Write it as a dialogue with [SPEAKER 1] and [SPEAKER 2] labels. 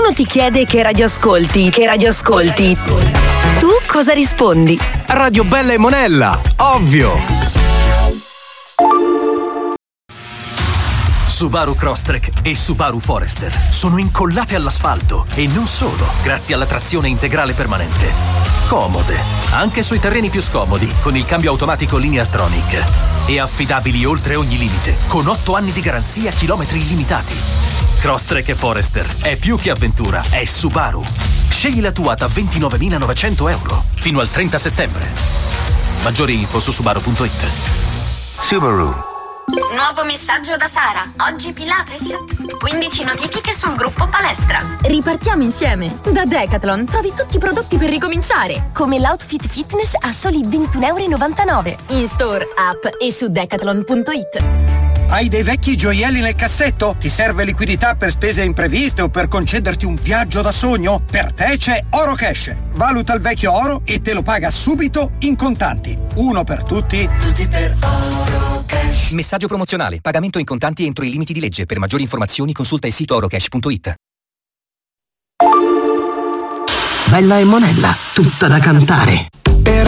[SPEAKER 1] qualcuno ti chiede che radio ascolti, tu cosa rispondi?
[SPEAKER 2] Radio Bella e Monella, ovvio!
[SPEAKER 3] Subaru Crosstrek e Subaru Forester sono incollate all'asfalto e non solo, grazie alla trazione integrale permanente. Comode, anche sui terreni più scomodi, con il cambio automatico Lineartronic. E affidabili oltre ogni limite, con 8 anni di garanzia, chilometri illimitati. Crosstrek e Forester è più che avventura, è Subaru. Scegli la tua da 29.900 euro fino al 30 settembre. Maggiori info su subaru.it.
[SPEAKER 4] Subaru.
[SPEAKER 5] Nuovo messaggio da Sara. Oggi Pilates. 15 notifiche sul gruppo palestra.
[SPEAKER 6] Ripartiamo insieme. Da Decathlon trovi tutti i prodotti per ricominciare, come l'outfit fitness a soli 21,99 €. In store, app e su decathlon.it.
[SPEAKER 7] Hai dei vecchi gioielli nel cassetto? Ti serve liquidità per spese impreviste o per concederti un viaggio da sogno? Per te c'è Orocash. Valuta il vecchio oro e te lo paga subito in contanti. Uno per tutti, tutti per Orocash.
[SPEAKER 8] Messaggio promozionale. Pagamento in contanti entro i limiti di legge. Per maggiori informazioni consulta il sito orocash.it.
[SPEAKER 9] Bella e Monella, tutta da cantare.